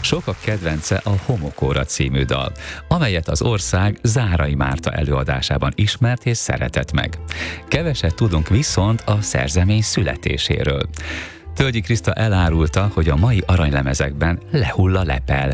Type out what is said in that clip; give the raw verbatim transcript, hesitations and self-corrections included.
Sokak kedvence a Homokóra című dal, amelyet az ország Zárai Márta előadásában ismert és szeretett meg. Keveset tudunk viszont a szerzemény születéséről. Tölgyi Kriszta elárulta, hogy a mai aranylemezekben lehull a lepel.